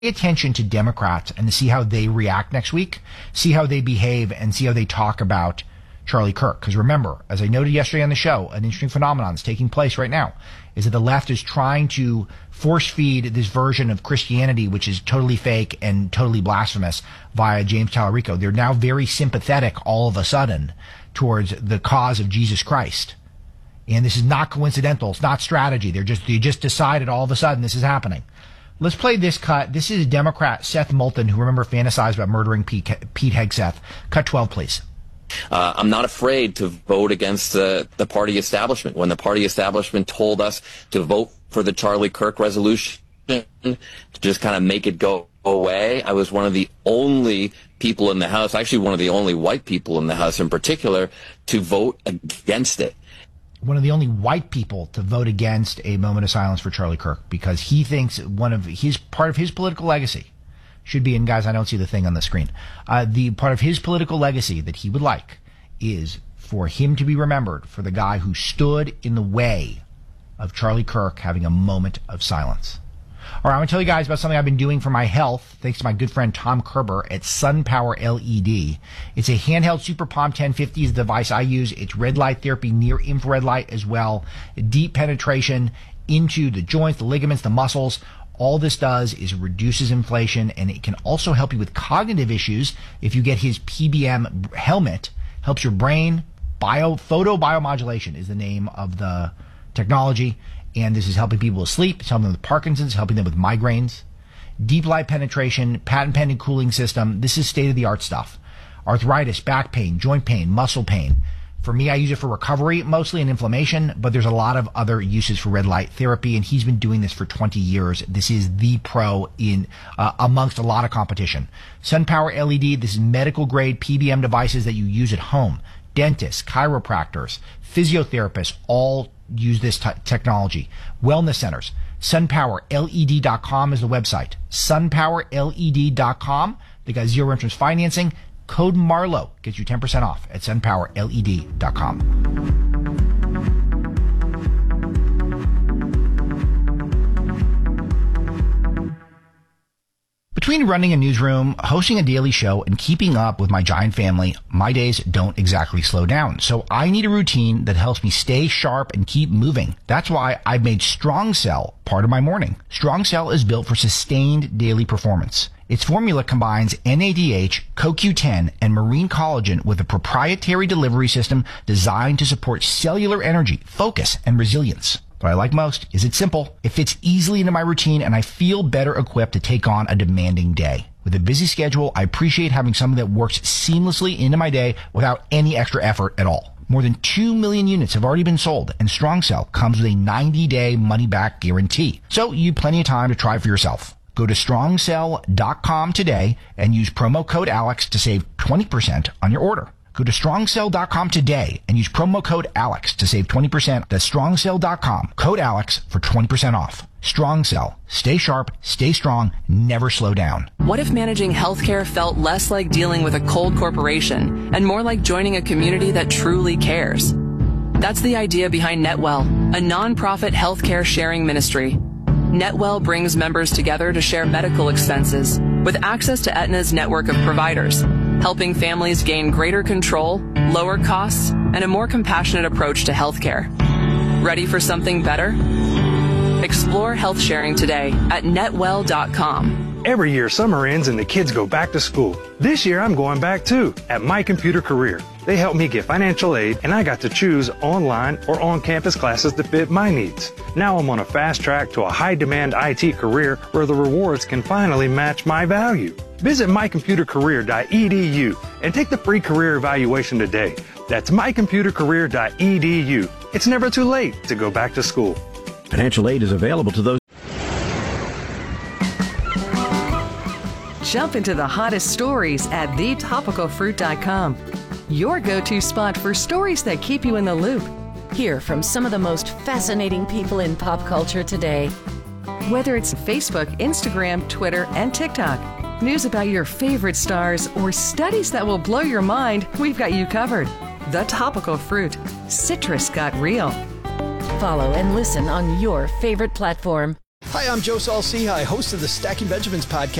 attention to Democrats and to see how they react next week, see how they behave, and see how they talk about Charlie Kirk. Because remember, as I noted yesterday on the show, an interesting phenomenon is taking place right now, is that the left is trying to force feed this version of Christianity, which is totally fake and totally blasphemous, via James Tallarico. They're now very sympathetic all of a sudden towards the cause of Jesus Christ. And this is not coincidental. It's not strategy. They just decided all of a sudden this is happening. Let's play this cut. This is Democrat Seth Moulton, who remember fantasized about murdering Pete Hegseth. Cut 12, please. I'm not afraid to vote against the party establishment. When the party establishment told us to vote for the Charlie Kirk resolution to just kind of make it go away, I was one of the only people in the House, actually one of the only white people in the House in particular, to vote against it. One of the only white people to vote against a moment of silence for Charlie Kirk, because he thinks part of his political legacy should be, and guys, I don't see the thing on the screen, the part of his political legacy that he would like is for him to be remembered for the guy who stood in the way of Charlie Kirk having a moment of silence. All right, I'm going to tell you guys about something I've been doing for my health, thanks to my good friend Tom Kerber at SunPower LED. It's a handheld Super Palm 1050 is the device I use. It's red light therapy, near infrared light as well. Deep penetration into the joints, the ligaments, the muscles. All this does is reduces inflation, and it can also help you with cognitive issues. If you get his PBM helmet, helps your brain. Photobiomodulation is the name of the technology. And this is helping people with sleep. It's helping them with Parkinson's, helping them with migraines. Deep light penetration, patent-pending cooling system. This is state-of-the-art stuff. Arthritis, back pain, joint pain, muscle pain. For me, I use it for recovery, mostly, and inflammation, but there's a lot of other uses for red light therapy, and he's been doing this for 20 years. This is the pro in amongst a lot of competition. SunPower LED, this is medical-grade PBM devices that you use at home. Dentists, chiropractors, physiotherapists, all use this technology. Wellness centers. SunPowerLED.com is the website. SunPowerLED.com. They got zero interest financing. Code Marlowe gets you 10% off at SunPowerLED.com. Between running a newsroom, hosting a daily show, and keeping up with my giant family, my days don't exactly slow down. So I need a routine that helps me stay sharp and keep moving. That's why I've made Strong Cell part of my morning. Strong Cell is built for sustained daily performance. Its formula combines NADH, CoQ10, and marine collagen with a proprietary delivery system designed to support cellular energy, focus, and resilience. What I like most is it's simple. It fits easily into my routine, and I feel better equipped to take on a demanding day. With a busy schedule, I appreciate having something that works seamlessly into my day without any extra effort at all. More than 2 million units have already been sold, and Strong Cell comes with a 90-day money-back guarantee. So you have plenty of time to try for yourself. Go to strongcell.com today and use promo code ALEX to save 20% on your order. Go to strongcell.com today and use promo code ALEX to save 20%. That's strongcell.com, code ALEX for 20% off. Strong Cell. Stay sharp, stay strong, never slow down. What if managing healthcare felt less like dealing with a cold corporation and more like joining a community that truly cares? That's the idea behind NetWell, a nonprofit healthcare sharing ministry. NetWell brings members together to share medical expenses with access to Aetna's network of providers, helping families gain greater control, lower costs, and a more compassionate approach to healthcare. Ready for something better? Explore health sharing today at netwell.com. Every year, summer ends and the kids go back to school. This year, I'm going back too, at My Computer Career. They helped me get financial aid, and I got to choose online or on-campus classes that fit my needs. Now I'm on a fast track to a high-demand IT career where the rewards can finally match my value. Visit mycomputercareer.edu and take the free career evaluation today. That's mycomputercareer.edu. It's never too late to go back to school. Financial aid is available to those. Jump into the hottest stories at thetopicalfruit.com. Your go-to spot for stories that keep you in the loop. Hear from some of the most fascinating people in pop culture today. Whether it's Facebook, Instagram, Twitter, and TikTok, news about your favorite stars, or studies that will blow your mind, we've got you covered. The Topical Fruit. Citrus got real. Follow and listen on your favorite platform. Hi, I'm Joe Saul-Sehy, host of the Stacking Benjamins podcast.